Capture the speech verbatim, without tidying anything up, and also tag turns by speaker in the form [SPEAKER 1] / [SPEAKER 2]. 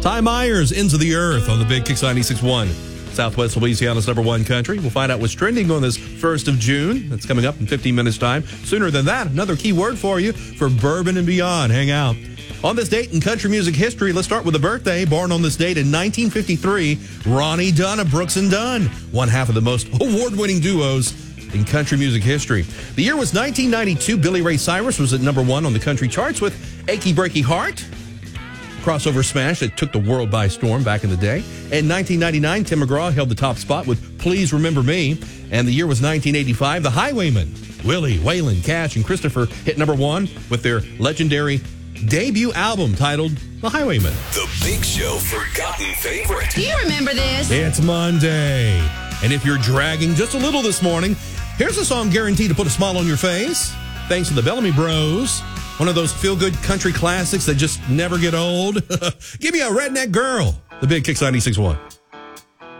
[SPEAKER 1] Ty Myers, Ends of the Earth on the Big Kicks ninety-six point one. Southwest Louisiana's number one country. We'll find out what's trending on this first of June. That's coming up in fifteen minutes' time. Sooner than that, another key word for you for bourbon and beyond. Hang out. On this date in country music history, let's start with a birthday. Born on this date in nineteen fifty-three, Ronnie Dunn of Brooks and Dunn, one half of the most award-winning duos in country music history. The year was nineteen ninety-two. Billy Ray Cyrus was at number one on the country charts with Achy Breaky Heart, crossover smash that took the world by storm back in the day. In nineteen ninety-nine, Tim McGraw held the top spot with Please Remember Me. And the year was nineteen eighty-five. The Highwaymen, Willie, Waylon, Cash, and Christopher hit number one with their legendary debut album titled The Highwaymen.
[SPEAKER 2] The Big Show Forgotten Favorite.
[SPEAKER 3] Do you remember this?
[SPEAKER 1] It's Monday. And if you're dragging just a little this morning, here's a song guaranteed to put a smile on your face. Thanks to the Bellamy Bros. One of those feel-good country classics that just never get old. Give me a redneck girl. The Big Kicks ninety-six point one.